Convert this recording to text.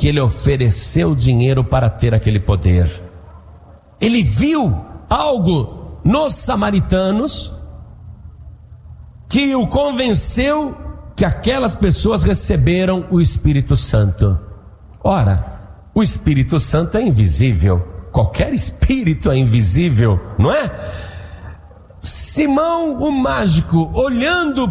que ele ofereceu dinheiro para ter aquele poder. Ele viu algo nos samaritanos que o convenceu que aquelas pessoas receberam o Espírito Santo. Ora, o Espírito Santo é invisível. Qualquer espírito é invisível, não é? Simão, o mágico, olhando